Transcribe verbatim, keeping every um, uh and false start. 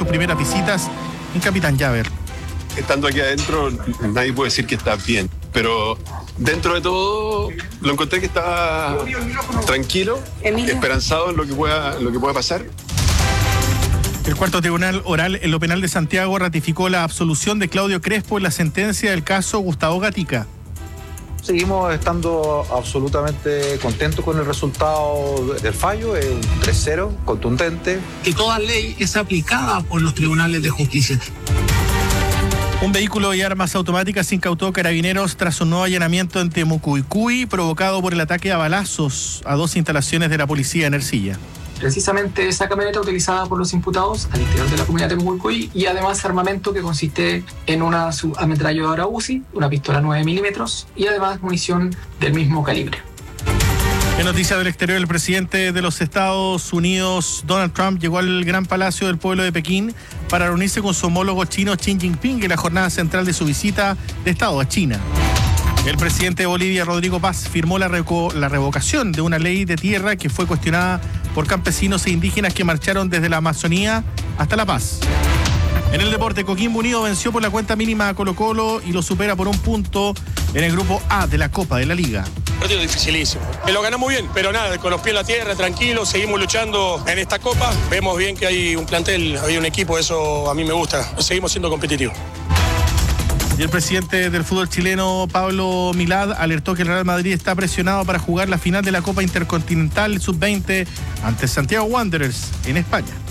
sus primeras visitas en Capitán Llaver. Estando aquí adentro, nadie puede decir que está bien, pero dentro de todo lo encontré que estaba tranquilo, Emilio. esperanzado en lo que pueda, lo que pueda pasar. El cuarto tribunal oral en lo penal de Santiago ratificó la absolución de Claudio Crespo en la sentencia del caso Gustavo Gatica. Seguimos estando absolutamente contentos con el resultado del fallo, es un tres cero contundente. Que toda ley es aplicada por los tribunales de justicia. Un vehículo y armas automáticas incautó Carabineros tras un nuevo allanamiento en Temucuicui provocado por el ataque a balazos a dos instalaciones de la policía en Ercilla. Precisamente esa camioneta utilizada por los imputados al interior de la comunidad de Temucuicui y además armamento que consiste en una ametralladora U C I, una pistola nueve milímetros y además munición del mismo calibre. En noticias del exterior, el presidente de los Estados Unidos, Donald Trump, llegó al Gran Palacio del Pueblo de Pekín para reunirse con su homólogo chino Xi Jinping en la jornada central de su visita de Estado a China. El presidente de Bolivia, Rodrigo Paz, firmó la, revo- la revocación de una ley de tierra que fue cuestionada por campesinos e indígenas que marcharon desde la Amazonía hasta La Paz. En el deporte, Coquimbo Unido venció por la cuenta mínima a Colo-Colo y lo supera por un punto en el grupo A de la Copa de la Liga. Partido dificilísimo. Que lo ganamos bien, pero nada, con los pies en la tierra, tranquilos, seguimos luchando en esta Copa. Vemos bien que hay un plantel, hay un equipo, eso a mí me gusta. Seguimos siendo competitivos. Y el presidente del fútbol chileno, Pablo Milad, alertó que el Real Madrid está presionado para jugar la final de la Copa Intercontinental sub veinte ante Santiago Wanderers en España.